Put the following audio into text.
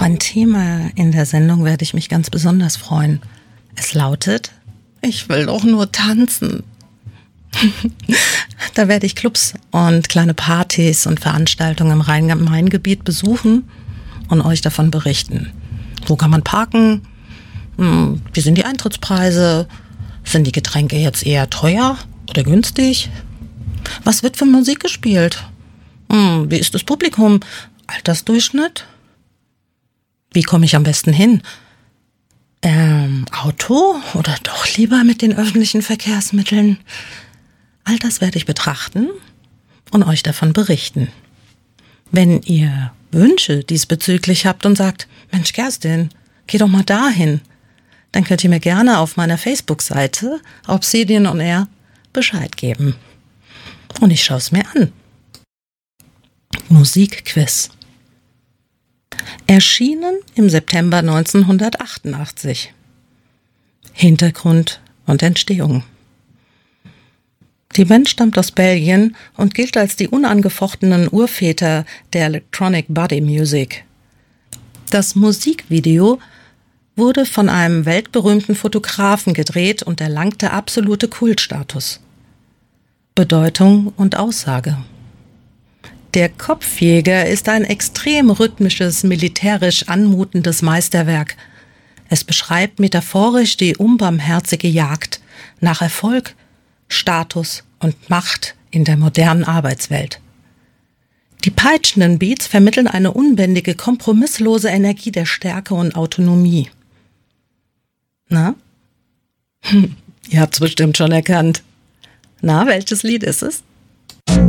Auf ein Thema in der Sendung werde ich mich ganz besonders freuen. Es lautet: Ich will doch nur tanzen. Da werde ich Clubs und kleine Partys und Veranstaltungen im Rhein-Main-Gebiet besuchen und euch davon berichten. Wo kann man parken? Wie sind die Eintrittspreise? Sind die Getränke jetzt eher teuer oder günstig? Was wird für Musik gespielt? Wie ist das Publikum? Altersdurchschnitt? Wie komme ich am besten hin? Auto oder doch lieber mit den öffentlichen Verkehrsmitteln? All das werde ich betrachten und euch davon berichten. Wenn ihr Wünsche diesbezüglich habt und sagt, Mensch Kerstin, geh doch mal dahin, dann könnt ihr mir gerne auf meiner Facebook-Seite Obsidian on Air Bescheid geben. Und ich schaue es mir an. Musikquiz. Erschienen im September 1988. Hintergrund und Entstehung. Die Band stammt aus Belgien und gilt als die unangefochtenen Urväter der Electronic Body Music. Das Musikvideo wurde von einem weltberühmten Fotografen gedreht und erlangte absolute Kultstatus. Bedeutung und Aussage. Der Kopfjäger ist ein extrem rhythmisches, militärisch anmutendes Meisterwerk. Es beschreibt metaphorisch die unbarmherzige Jagd nach Erfolg, Status und Macht in der modernen Arbeitswelt. Die peitschenden Beats vermitteln eine unbändige, kompromisslose Energie der Stärke und Autonomie. Na? Ihr habt's bestimmt schon erkannt. Na, welches Lied ist es?